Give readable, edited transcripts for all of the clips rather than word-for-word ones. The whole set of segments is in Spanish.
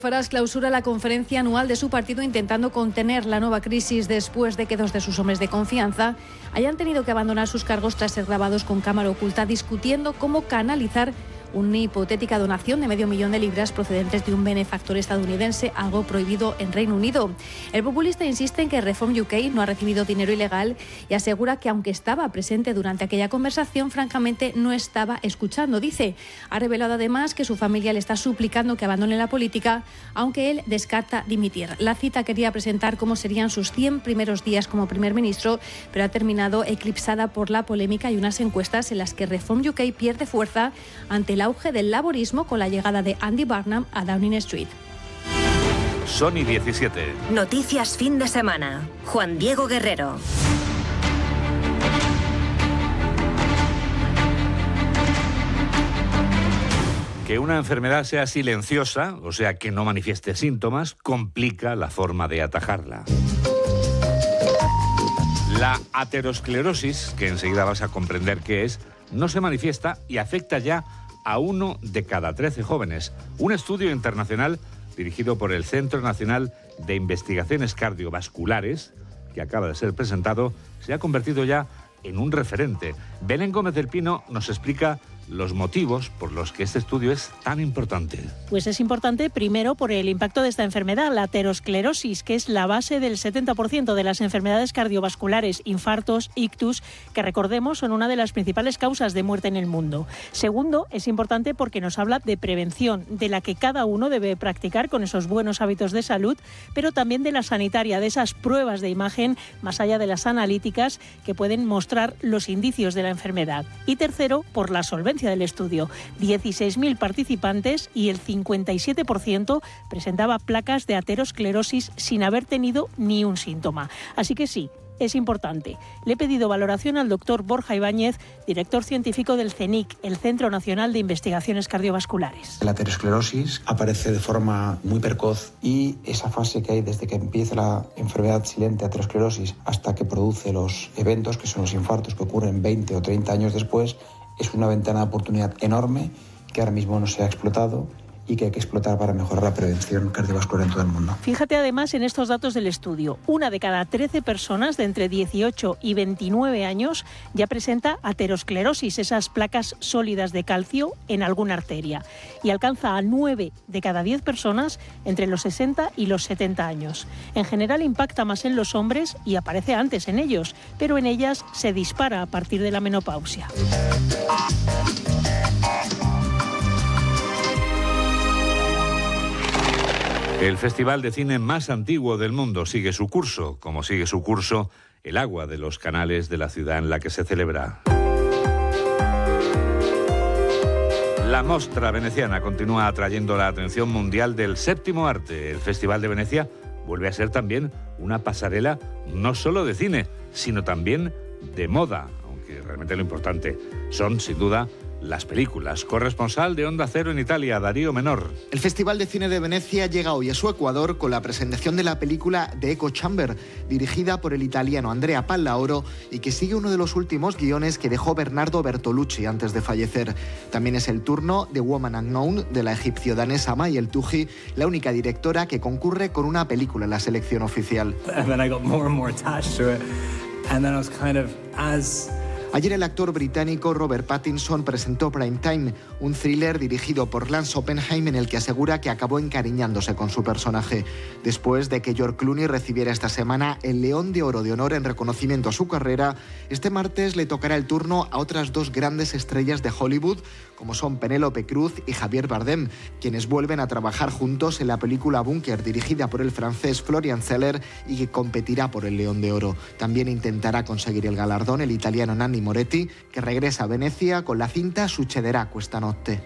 Faras clausura la conferencia anual de su partido intentando contener la nueva crisis después de que 2 de sus hombres de confianza hayan tenido que abandonar sus cargos tras ser grabados con cámara oculta discutiendo cómo canalizar una hipotética donación de $500,000 procedentes de un benefactor estadounidense, algo prohibido en Reino Unido. El populista insiste en que Reform UK no ha recibido dinero ilegal y asegura que aunque estaba presente durante aquella conversación, francamente no estaba escuchando. Dice, ha revelado además que su familia le está suplicando que abandone la política, aunque él descarta dimitir. La cita quería presentar cómo serían sus 100 primeros días como primer ministro, pero ha terminado eclipsada por la polémica y unas encuestas en las que Reform UK pierde fuerza ante el auge del laborismo con la llegada de Andy Burnham a Downing Street. Sony 17. Noticias fin de semana. Juan Diego Guerrero. Que una enfermedad sea silenciosa, o sea, que no manifieste síntomas, complica la forma de atajarla. La aterosclerosis, que enseguida vas a comprender qué es, no se manifiesta y afecta ya a 1 de cada 13 jóvenes. Un estudio internacional dirigido por el Centro Nacional de Investigaciones Cardiovasculares, que acaba de ser presentado, se ha convertido ya en un referente. Belén Gómez del Pino nos explica los motivos por los que este estudio es tan importante. Pues es importante primero por el impacto de esta enfermedad, la aterosclerosis, que es la base del 70% de las enfermedades cardiovasculares, infartos, ictus, que recordemos son una de las principales causas de muerte en el mundo. Segundo, es importante porque nos habla de prevención, de la que cada uno debe practicar con esos buenos hábitos de salud, pero también de la sanitaria, de esas pruebas de imagen, más allá de las analíticas, que pueden mostrar los indicios de la enfermedad. Y tercero, por la solvencia del estudio. 16.000 participantes y el 57% presentaba placas de aterosclerosis sin haber tenido ni un síntoma. Así que sí, es importante. Le he pedido valoración al doctor Borja Ibáñez, director científico del CENIC, el Centro Nacional de Investigaciones Cardiovasculares. La aterosclerosis aparece de forma muy precoz y esa fase que hay desde que empieza la enfermedad silente, aterosclerosis, hasta que produce los eventos, que son los infartos que ocurren 20 o 30 años después, es una ventana de oportunidad enorme que ahora mismo no se ha explotado y que hay que explotar para mejorar la prevención cardiovascular en todo el mundo. Fíjate además en estos datos del estudio. 1 de cada 13 personas de entre 18 y 29 años ya presenta aterosclerosis, esas placas sólidas de calcio en alguna arteria. Y alcanza a 9 de cada 10 personas entre los 60 y los 70 años. En general impacta más en los hombres y aparece antes en ellos, pero en ellas se dispara a partir de la menopausia. El festival de cine más antiguo del mundo sigue su curso, como sigue su curso el agua de los canales de la ciudad en la que se celebra. La Mostra Veneciana continúa atrayendo la atención mundial del séptimo arte. El Festival de Venecia vuelve a ser también una pasarela no solo de cine, sino también de moda, aunque realmente lo importante son, sin duda, las películas. Corresponsal de Onda Cero en Italia, Darío Menor. El Festival de Cine de Venecia llega hoy a su Ecuador con la presentación de la película The Echo Chamber, dirigida por el italiano Andrea Pallaoro y que sigue uno de los últimos guiones que dejó Bernardo Bertolucci antes de fallecer. También es el turno de Woman Unknown de la egipcio-danesa Mayel Touhi, la única directora que concurre con una película en la selección oficial. Ayer el actor británico Robert Pattinson presentó Prime Time, un thriller dirigido por Lance Oppenheim en el que asegura que acabó encariñándose con su personaje. Después de que George Clooney recibiera esta semana el León de Oro de Honor en reconocimiento a su carrera, este martes le tocará el turno a otras 2 grandes estrellas de Hollywood, como son Penélope Cruz y Javier Bardem, quienes vuelven a trabajar juntos en la película Bunker, dirigida por el francés Florian Zeller y que competirá por el León de Oro. También intentará conseguir el galardón el italiano Nanni Moretti, que regresa a Venecia con la cinta Succederà questa notte.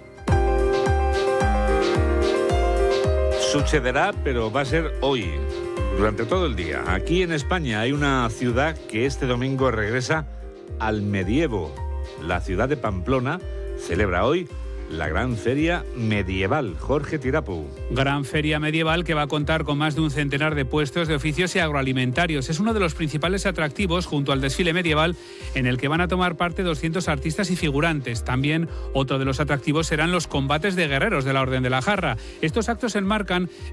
Sucederá, pero va a ser hoy, durante todo el día. Aquí en España hay una ciudad que este domingo regresa al medievo. La ciudad de Pamplona celebra hoy la Gran Feria Medieval. Jorge Tirapu. Gran Feria Medieval que va a contar con más de un centenar de puestos de oficios y agroalimentarios. Es uno de los principales atractivos junto al desfile medieval en el que van a tomar parte 200 artistas y figurantes. También otro de los atractivos serán los combates de guerreros de la Orden de la Jarra. Estos actos se enmarcan